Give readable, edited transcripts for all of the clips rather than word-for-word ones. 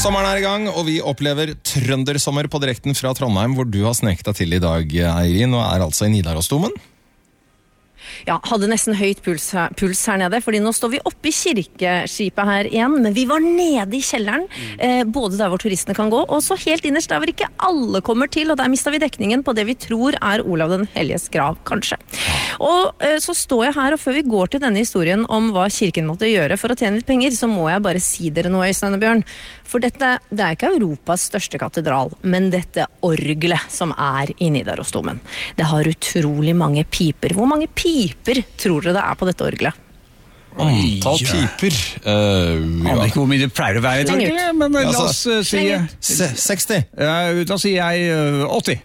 Sommeren I gang, og vi opplever trøndersommer på direkten fra Trondheim, hvor du har sneket deg til I dag, Eirin, og altså I Nidarosdomen. Ja, hadde nesten høyt puls her nede, fordi nå står vi oppe I kirkeskipet her igjen, men vi var nede I kjelleren, både der hvor turistene kan gå, og så helt innerst der hvor ikke alle kommer til, og der mistet vi dekningen på det vi tror Olav den Helliges grav, kanskje. Og så står jeg her, og før vi går til denne historien om hva kirken måtte gjøre for å tjene litt penger, så må jeg bare si dere noe, Øystein og Bjørn. For dette, det ikke Europas største katedral, men dette orgelet som I Nidarosdomen. Det har utrolig mange piper. Hvor mange piper tror dere det på dette orgelet? Antall piper? Aner ikke hvor mye det pleier å være, tror jeg, men la oss si 60. Da sier jeg 80.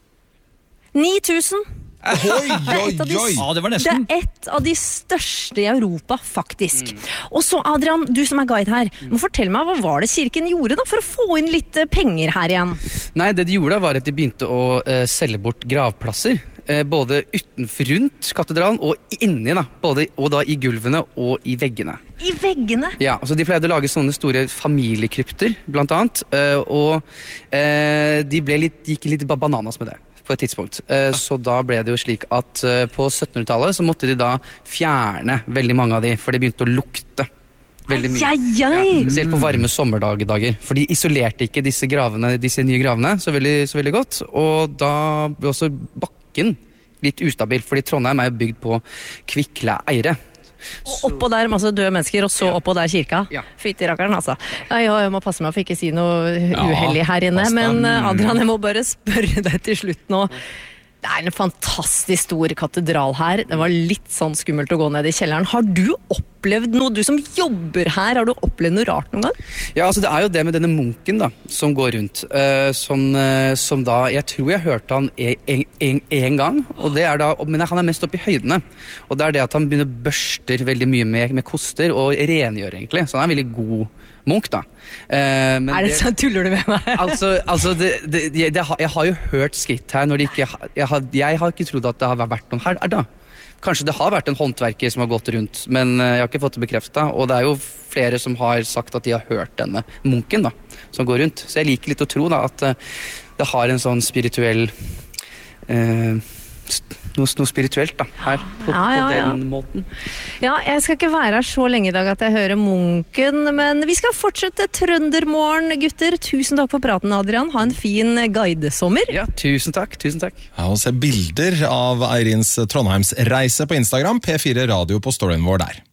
9000. Ja, det var nesten. Det et av de største I Europa, faktisk. Og så, Adrian, du som guide her, må fortelle meg, hva var det kirken gjorde da, for å få inn litt penger her igjen? Nei, det de gjorde var at de begynte å selge bort gravplasser, både rundt katedralen og inni da, og da I gulvene og I veggene. I veggene? Ja, altså de pleide å lage sånne store familiekrypter, blant annet, og de gikk litt bananas med det på et tidspunkt. Så da ble det jo slik at på 1700-tallet så måtte de da fjerne veldig mange av de, for det begynte å lukte veldig mye. Ja, spesielt på varme sommerdager, for de isolerte ikke disse nye gravene så veldig godt, og da ble også bakken litt ustabil, fordi Trondheim jo bygd på kvikkleire. Og oppå der masse døde mennesker, og så oppå der kirka. Fytti rakkeren, altså. Jeg må passe meg for ikke si noe uheldig her inne, men Adrian, jeg må bare spørre deg til slutt nå. Det en fantastisk stor katedral her. Det var litt sånn skummelt å gå ned I kjelleren. Har du opplevd noe, du som jobber her, har du opplevd noe rart noen gang? Ja, altså det jo det med denne munken da, som går rundt, som da, jeg tror jeg hørte han en gang, og det da, men han mest oppe I høydene, og det det at han begynner børster veldig mye med koster, og rengjør egentlig, så han en veldig god munk da. Men det sånn, tuller du med meg? altså jeg har jo hørt skritt her, når det ikke, jeg har ikke trodd at det har vært noen her da. Kanskje det har vært en håndverker som har gått rundt, men jeg har ikke fått det bekreftet, og det jo flere som har sagt at de har hørt denne munken da, som går rundt. Så jeg liker litt å tro da, at det har en sånn spirituell noe spirituelt da, her på den måten. Ja, jeg skal ikke være her så lenge I dag at jeg hører munken, men vi skal fortsette Trøndermorgen, gutter. Tusen takk for praten, Adrian. Ha en fin guidesommer. Ja, tusen takk. Ja, og se bilder av Eirins Trondheims reise på Instagram, P4 Radio på storyen vår der.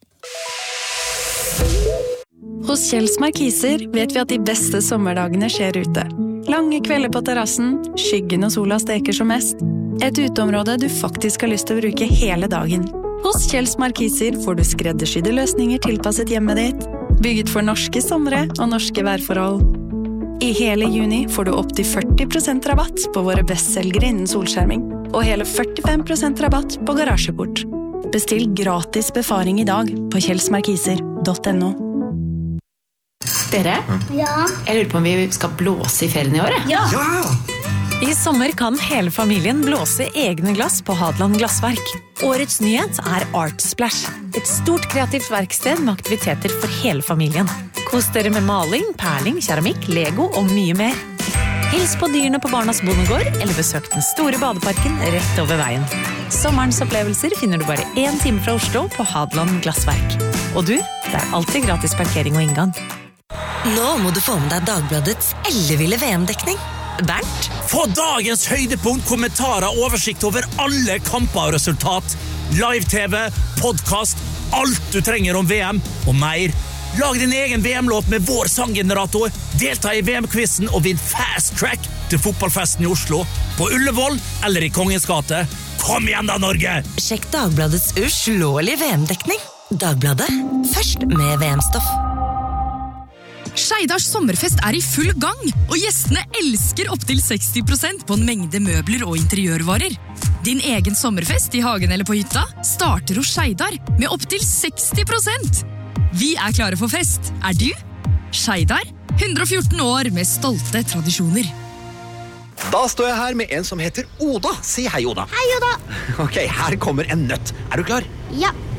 Hos Kjells Markiser vet vi at de beste sommerdagene skjer ute. Lange kvelder på terrassen, skyggen og sola steker som mest. Et uteområde du faktisk har lyst til å bruke hele dagen. Hos Kjells Markiser får du skreddersydde løsninger tilpasset hjemmet ditt, bygget for norske sommere og norske værforhold. I hele juni får du opp til 40% rabatt på våre bestselgere innen solskjerming, og hele 45% rabatt på garasjeport. Bestill gratis befaring I dag på kjellsmarkiser.no. Dere? Ja? Jeg lurer på om vi skal blåse I ferien I år, Ja! I sommer kan hele familien blåse egne glass på Hadeland Glassverk. Årets nyhet Art Splash. Et stort kreativt verksted med aktiviteter for hele familien. Kos dere med maling, perling, keramikk, Lego og mye mer. Hils på dyrene på Barnas Bondegård, eller besøk den store badeparken rett over veien. Sommerens opplevelser finner du bare 1 time fra Oslo på Hadeland Glassverk. Og du, det alltid gratis parkering og inngang. Nå må du få med deg Dagbladets elleville VM-dekning. Bernt? Få dagens høydepunkt, kommentarer, oversikt over alle kamper og resultat. Live-TV, podcast, alt du trenger om VM og mer. Lag din egen VM-låt med vår sanggenerator. Delta I VM-quizen og vinn fast track til fotballfesten I Oslo. På Ullevål eller I Kongens gate. Kom igjen da, Norge! Sjekk Dagbladets uslåelige VM-dekning. Dagbladet, først med VM-stoff. Skeidars sommerfest I full gang, og gjestene elsker opp til 60% på en mengde møbler og interiørvarer. Din egen sommerfest I hagen eller på hytta starter hos Skeidar med opp til 60%. Vi klare for fest. Du? Skeidar, 114 år med stolte tradisjoner. Da står jeg her med en som heter Oda. Si hei, Oda. Hei, Oda. Ok, her kommer en nøtt. Du klar? Ja.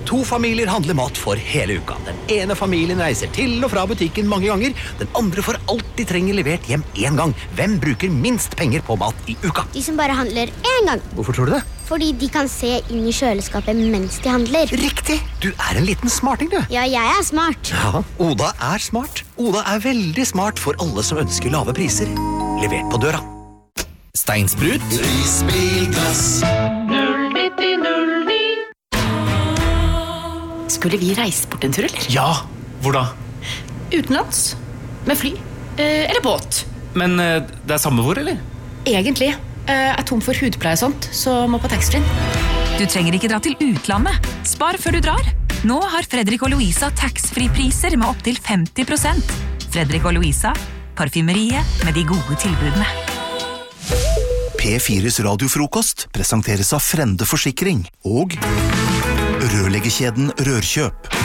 2 familier handler mat for hele uka. Den ene familien reiser til og fra butikken mange ganger. Den andre får alt de trenger levert hjem en gang. Hvem bruker minst penger på mat i uka? De som bare handler en gang. Hvorfor tror du det? Fordi de kan se inn i kjøleskapet mens de handler. Riktig! Du er en liten smarting, du. Ja, jeg er smart. Ja, Oda er smart. Oda er veldig smart for alle som ønsker lave priser. Levert på døra. Steinsprut. Isbilglass. 09009. Skulle vi reise bort en tur, eller? Ja, hvor da? Utenlands. Med fly. Eller båt. Men det er samme hvor, eller? Egentlig. Er tom for hudpleie og sånt, så må på taxfree. Du trenger ikke dra til utlandet. Spar før du drar. Nå har Fredrik og Louisa taxfree-priser med opp til 50%. Fredrik og Louisa, parfymeriet med de gode tilbudene. P4s radiofrokost presenteres av Frende Forsikring og rørleggerkjeden Rørkjøp.